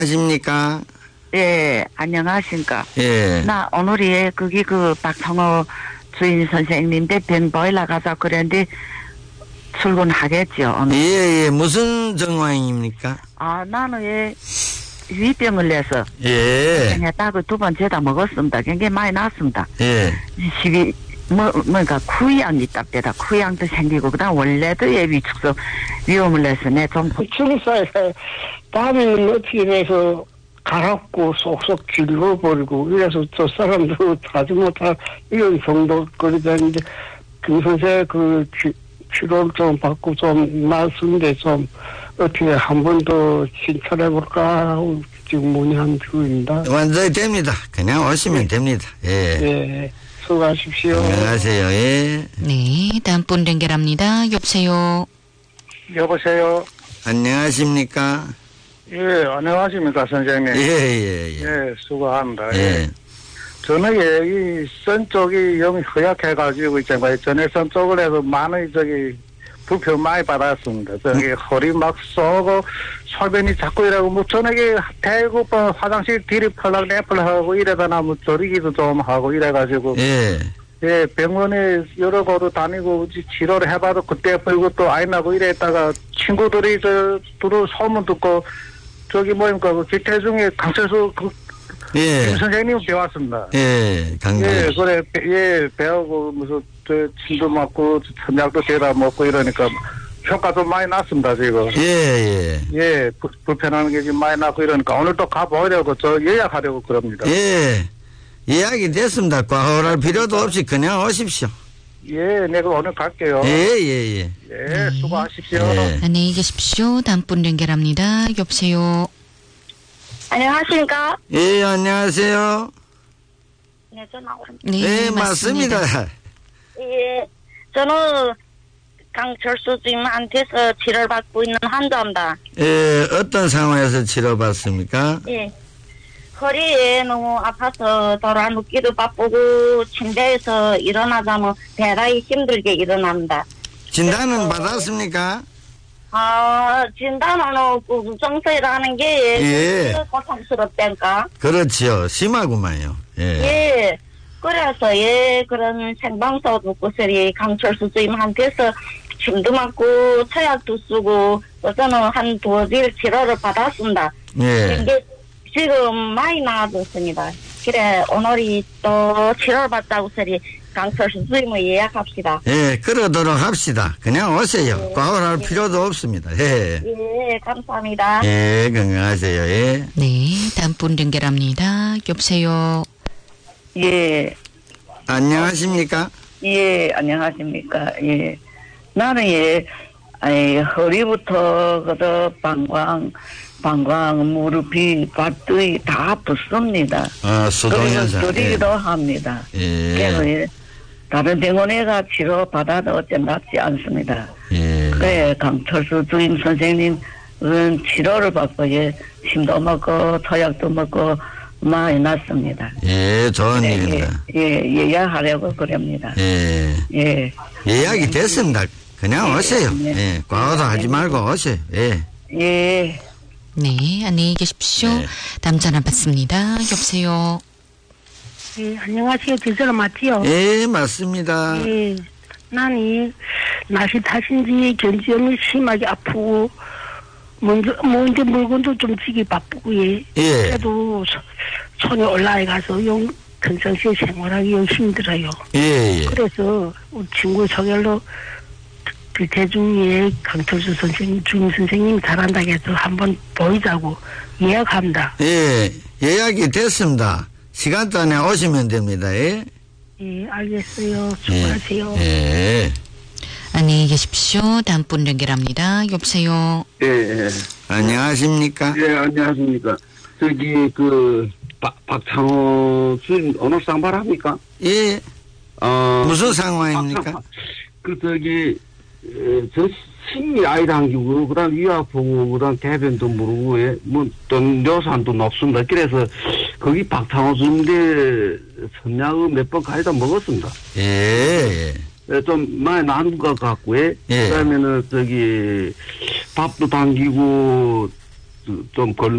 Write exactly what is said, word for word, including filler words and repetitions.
안녕하십니까? 예, 안녕하십니까? 예. 나 오늘이 거기 그 박성호 주인 선생님 대변 보일러 가자 그랬는데 출근하겠죠, 오늘. 예, 예. 무슨 정황입니까? 아, 나는 예, 위병을 내서. 예. 했다고 두 번째다 먹었습니다. 굉장히 많이 났습니다. 예. 시비, 뭐, 뭔가 쿠양이 딱 되다. 쿠양도 생기고, 그 다음 원래도 예, 위축소 위험을 내서 내 좀. 출사에서 밤에는 어떻게 해서 가랍고 쏙쏙 길러버리고 이래서 저 사람도 하지 못할 이런 정도 거리다는데 김선생 그 치, 치료를 좀 받고 좀 나았는데 좀 어떻게 한 번 더 신찰해볼까 하고 지금 문의한 중입니다. 완전히 됩니다. 그냥 오시면 예. 됩니다. 예. 예. 수고하십시오. 안녕하세요. 예. 네, 다음 분 연결합니다. 여보세요. 여보세요. 안녕하십니까? 예, 안녕하십니까 선생님. 예, 예, 예. 예, 수고합니다. 예. 저는 예, 이 선 쪽이 영 허약해가지고 있잖아요. 전해선 쪽을 해서 많은 저기 불편 많이 받았습니다. 저기 음. 허리 막 쏘고 소변이 자꾸 이러고 뭐 저녁에 대구 화장실 뒤리 펄락 내펄하고 이러다 나면 저리기도 좀 하고 이래가지고 예. 예, 병원에 여러 곳도 다니고 치료를 해봐도 그때 아프고 또 아이 나고 이랬다가 친구들이 저 두루 소문 듣고 저기 뭐입니까 그 기태중에 강철수 그 예. 김 선생님 배웠습니다. 예. 강조. 예, 그래 예 배우고 무슨 저 침도 맞고 천약도 대다 먹고 이러니까 효과도 많이 났습니다 지금. 예, 예. 예, 부, 불편한 게 좀 많이 났고 이러니까 오늘 또 가보려고 저 예약하려고 그럽니다. 예. 예약이 됐습니다. 과호할 필요도 없이 그냥 오십시오. 예, 내가 오늘 갈게요. 예, 예, 예. 예, 수고하십시오. 예. 안녕히 계십시오. 다음 분 연결합니다. 여보세요. 안녕하십니까? 예, 안녕하세요. 네, 전화 네, 예, 맞습니다. 예, 저는 강철수 주임한테서 치료를 받고 있는 한자입니다. 예, 어떤 상황에서 치료받습니까? 예. 허리에 너무 아파서 돌아눕기도 바쁘고 침대에서 일어나자면 대단히 힘들게 일어납니다. 진단은 받았습니까? 아, 진단은 그 정서라는 게 예. 고통스럽다니까. 그렇지요. 심하구만요. 예. 예. 그래서 예 그런 생방송 듣고서리 강철수 주임한테서 침도 맞고 처약도 쓰고 저는 한 두일 치료를 받았습니다. 예. 근데 지금 많이 나아졌습니다. 그래 오늘이 또 치료를 받자고 서리 강철수 주임을 예약합시다. 예, 그러도록 합시다. 그냥 오세요. 예. 과호할 필요도 없습니다. 예. 예, 감사합니다. 예, 건강하세요. 예. 네, 다음 분 연결합니다. 여보세요. 예, 안녕하십니까? 예, 안녕하십니까. 예. 나는 예, 아니, 허리부터, 그더 방광, 방광, 무릎이, 발등이 다 붓습니다. 어, 수동현상. 그리고 들이기도 합니다. 예. 그래서 예, 다른 병원에 가 치료 받아도 어째 낫지 않습니다. 예. 그래, 강철수 주임 선생님, 은 치료를 받고, 예, 침도 먹고, 토약도 먹고, 많이 났습니다. 예, 좋은 예, 일입니다. 예, 예, 예약하려고 그럽니다. 예. 예, 예약이 됐습니다. 그냥 오세요. 네. 예. 과호도 하지 말고 오세요. 예. 예. 네, 안녕히 계십시오. 네. 다음 전화 받습니다. 여보세요. 예, 안녕하세요. 저저가 맞지요? 예, 맞습니다. 예, 나는 이 날씨 탓인지 견지염이 심하게 아프고 먼저 먼저 물건도 좀 지기 바쁘고 예. 예. 그래도 소- 손이 올라가 가서 용 평상시에 생활하기 영 힘들어요. 예, 예. 그래서 우리 친구 소개로 대중에 강철수 선생님, 주임 선생님 잘한다고 해서 한번 보이자고 예약합니다. 예, 예약이 됐습니다. 시간대 안에 오시면 됩니다. 예. 예, 알겠어요. 수고하세요. 예. 예. 안녕히 계십시오. 다음 분 연결합니다. 여보세요. 예, 예. 안녕하십니까? 예, 안녕하십니까. 저기, 그, 박, 박창호 주임 오늘 상발합니까? 예. 어. 무슨 상황입니까? 박창호, 그, 저기, 에, 저, 심리 아이 당기고, 그 다음 위압 보고, 그 다음 대변도 모르고, 예, 뭐, 또, 요산도 높습니다. 그래서, 거기 박창호 주임대 선약을 몇 번 가져다 먹었습니다. 예, 예. 예, 좀 많이 나은 것 같고, 예. 예. 그 다음에는, 저기, 밥도 당기고, 좀 걸,